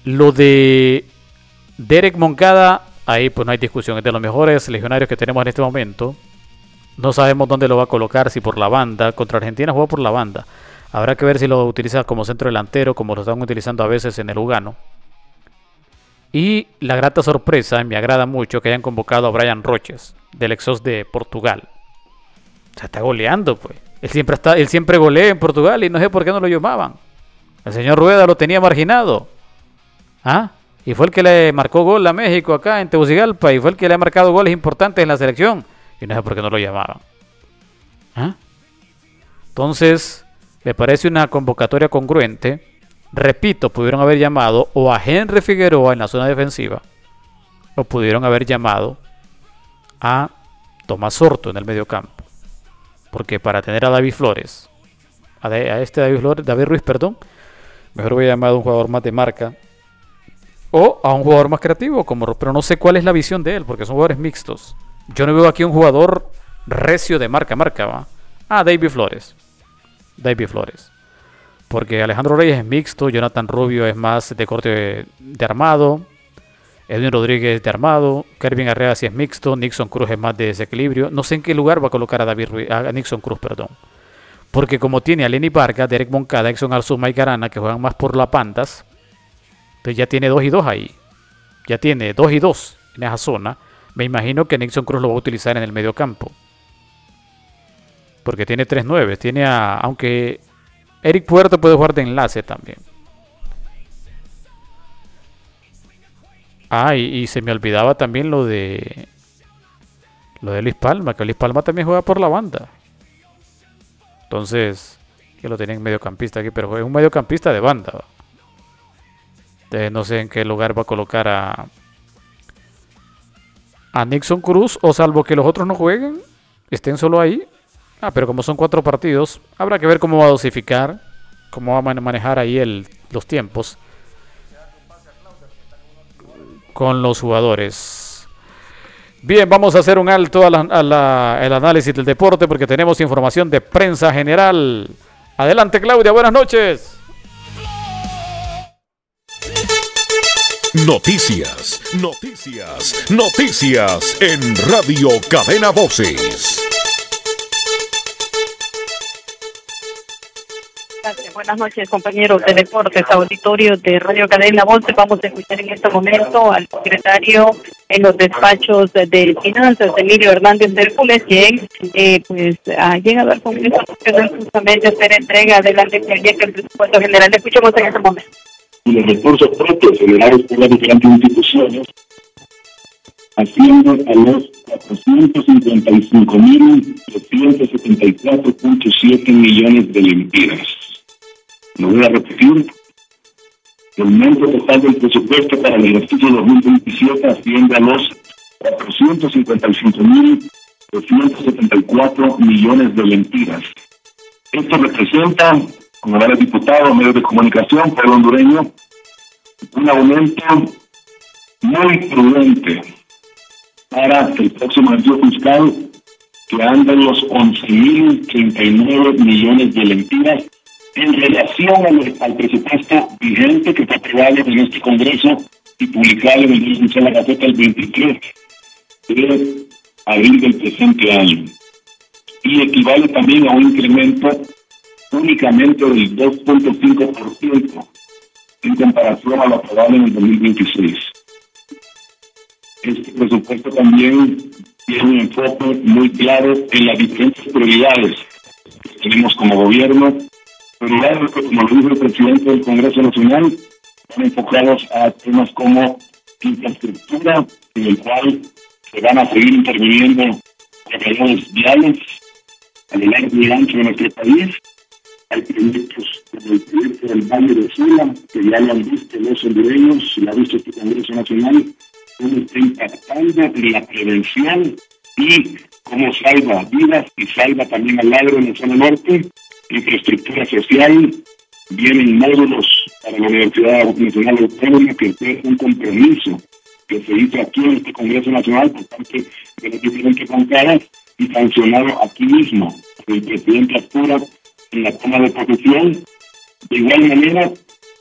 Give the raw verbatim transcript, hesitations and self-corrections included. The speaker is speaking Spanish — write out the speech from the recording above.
Lo de Derek Moncada, ahí pues no hay discusión, es de los mejores legionarios que tenemos en este momento. No sabemos dónde lo va a colocar, si por la banda. Contra Argentina jugó por la banda. Habrá que ver si lo utiliza como centro delantero, como lo están utilizando a veces en el Lugano. Y la grata sorpresa, y me agrada mucho, que hayan convocado a Brian Roches, del Exos de Portugal. O sea, está goleando, pues. Él siempre, está, él siempre golea en Portugal y no sé por qué no lo llamaban. El señor Rueda lo tenía marginado. ¿Ah? Y fue el que le marcó gol a México acá en Tegucigalpa. Y fue el que le ha marcado goles importantes en la selección. Y no sé por qué no lo llamaban. ¿Ah? Entonces, me parece una convocatoria congruente. Repito, pudieron haber llamado o a Henry Figueroa en la zona defensiva. O pudieron haber llamado a Tomás Sorto en el mediocampo. Porque para tener a David Flores, a, de, a este David Flores, David Ruiz, perdón, mejor voy a llamar a un jugador más de marca. O a un jugador más creativo, como, pero no sé cuál es la visión de él, porque son jugadores mixtos. Yo no veo aquí un jugador recio de marca, marca, ¿va? Ah, David Flores. David Flores. Porque Alejandro Reyes es mixto, Jonathan Rubio es más de corte de, de armado, Edwin Rodríguez de armado, Kervin Arrea sí es mixto, Nixon Cruz es más de desequilibrio. No sé en qué lugar va a colocar a David Ruiz, a Nixon Cruz, perdón. Porque como tiene a Lenny Vargas, Derek Moncada, Exxon Arzuma y Garana, que juegan más por la pandas, entonces ya tiene dos y dos ahí. Ya tiene dos y dos en esa zona. Me imagino que Nixon Cruz lo va a utilizar en el medio campo. Porque tiene tres nueve. Tiene a, aunque Eric Puerto puede jugar de enlace también. Ah, y, y se me olvidaba también lo de lo de Luis Palma, que Luis Palma también juega por la banda. Entonces, que lo tienen mediocampista aquí, pero es un mediocampista de banda. Entonces, no sé en qué lugar va a colocar a a Nixon Cruz, o salvo que los otros no jueguen, estén solo ahí. Ah, pero como son cuatro partidos, habrá que ver cómo va a dosificar, cómo va a manejar ahí el, los tiempos con los jugadores. Bien, vamos a hacer un alto al a la, el análisis del deporte porque tenemos información de prensa general. Adelante, Claudia, buenas noches. Noticias, noticias, noticias en Radio Cadena Voces. Gracias. Buenas noches, compañeros de deportes, auditorio de Radio Cadena Voces. Vamos a escuchar en este momento al secretario en los despachos de Finanzas, Emilio Hernández Hércules, quien eh, pues ha llegado al Congreso justamente a hacer entrega de la proyecto del presupuesto general. Escuchemos en este momento. Y los recursos propios generados por las diferentes instituciones ascienden a los cuatrocientos cincuenta y cinco mil trescientos setenta y cuatro punto siete millones de lempiras. Lo voy a repetir. El monto total del presupuesto para el ejercicio dos mil veintisiete asciende a los cuatrocientos cincuenta y cinco mil trescientos setenta y cuatro millones de lempiras. Esto representa, como varios diputados, medios de comunicación, pueblo hondureño, un aumento muy prudente para el próximo ejercicio fiscal, que anda en los once mil treinta y nueve millones de lempiras en relación al, al presupuesto vigente que fue aprobado en este Congreso y publicado en el Diario Oficial de la Gaceta el veintitrés de abril del presente año. Y equivale también a un incremento únicamente del dos punto cinco por ciento en comparación a lo aprobado en el dos mil veintiséis. Este presupuesto también tiene un enfoque muy claro en las diferentes prioridades que tenemos como gobierno, prioridades que, como lo dijo el presidente del Congreso Nacional, están enfocados a temas como infraestructura, en el cual se van a seguir interviniendo corredores viales a lo largo y ancho de nuestro país. Hay proyectos como el proyecto del Valle de Sula, que ya lo han visto los hondureños, lo ha visto este Congreso Nacional, cómo está impactando en la prevención y cómo salva vidas y salva también al agro en la zona norte. Infraestructura social, vienen módulos para la Universidad Nacional Autónoma, que fue un compromiso que se hizo aquí en este Congreso Nacional por parte de las diferentes bancadas y sancionado aquí mismo por el presidente Astura en la toma de posesión. De igual manera,